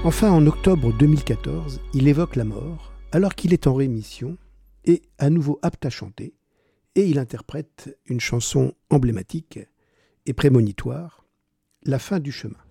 Enfin, en octobre 2014, il évoque la mort, alors qu'il est en rémission et à nouveau apte à chanter, et il interprète une chanson emblématique et prémonitoire, La fin du chemin.